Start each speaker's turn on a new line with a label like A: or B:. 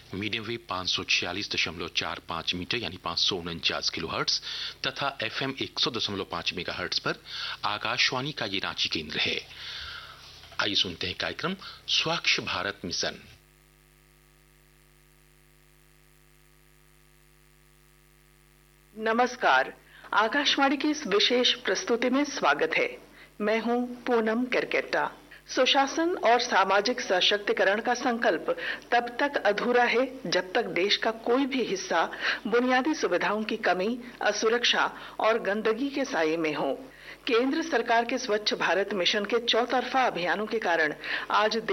A: Medium wave 546.45 metre यानी 549 kilohertz तथा FM 100.5 megahertz पर आकाशवाणी का ये रांची केंद्र है। आइए सुनते हैं कार्यक्रम स्वच्छ भारत मिशन।
B: नमस्कार, आकाशवाणी की इस विशेष प्रस्तुति में स्वागत है। मैं हूं पूनम केरकेट्टा। सुशासन और सामाजिक सशक्तिकरण का संकल्प तब तक अधूरा है जब तक देश का कोई भी हिस्सा बुनियादी सुविधाओं की कमी, असुरक्षा और गंदगी के साये में हो। केंद्र सरकार के स्वच्छ भारत मिशन के चौतरफा अभियानों के कारण आज